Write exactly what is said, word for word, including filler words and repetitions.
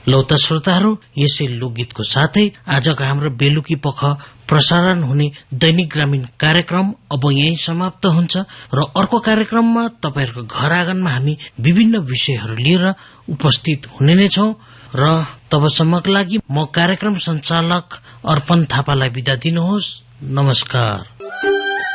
लौ त श्रोताहरू, यसै लोकगीतको साथै आजको हाम्रो बेलुकी पख प्रसारण हुने दैनिक ग्रामीण कार्यक्रम अब यही समाप्त हुन्छ र अर्को कार्यक्रममा तपाईहरुको घर आँगनमा हामी विभिन्न विषयहरू लिएर उपस्थित हुने नै छौं र तबसम्मका लागि म कार्यक्रम सञ्चालक अर्पण थापालाई बिदा दिनुहोस्। नमस्कार।